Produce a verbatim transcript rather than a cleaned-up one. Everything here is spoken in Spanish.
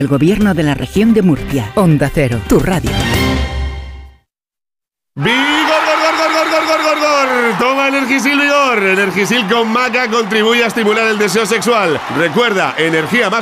El Gobierno de la Región de Murcia. Onda Cero, tu radio. ¡Vigor, gor, gor, gor, gor, gor, gor, gor! Toma Energisil Vigor. Energisil con maca contribuye a estimular el deseo sexual. Recuerda, energía más